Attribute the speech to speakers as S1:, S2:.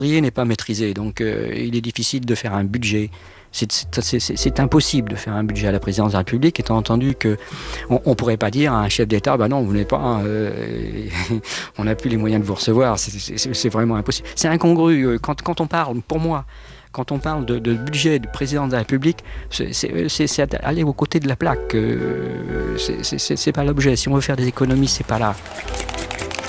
S1: n'est pas maîtrisé, donc il est difficile de faire un budget. C'est impossible de faire un budget à la présidence de la République, étant entendu que on pourrait pas dire à un chef d'État, bah non, vous n'êtes pas, on n'a plus les moyens de vous recevoir. C'est vraiment impossible. C'est incongru quand on parle, pour moi. Quand on parle de budget du président de la République, c'est aller aux côtés de la plaque. C'est pas l'objet. Si on veut faire des économies, c'est pas là.